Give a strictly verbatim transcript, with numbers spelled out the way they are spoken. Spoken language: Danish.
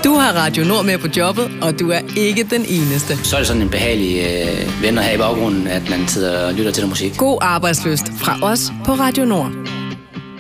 Du har Radio Nord med på jobbet, og du er ikke den eneste. Så er det sådan en behagelig øh, ven at have i baggrunden, at man sidder og lytter til noget musik. God arbejdslyst fra os på Radio Nord.